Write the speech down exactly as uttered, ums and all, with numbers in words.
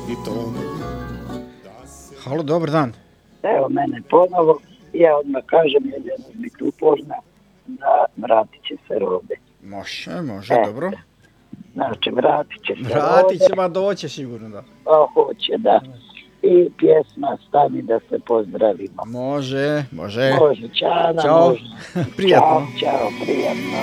i to. Halo, dobar dan. Evo mene ponovo, ja odmah kažem, jedino biti upozna da vratit će se Rode. Može, može, E, dobro. Znači, vratit će se Vratit će, Rode. ma doće sigurno, da. A hoće, da. I pjesma Stani da se pozdravimo. Može, može. Može, Ćana, Ćao. može. Prijatno. Ćao, ćao, prijatno.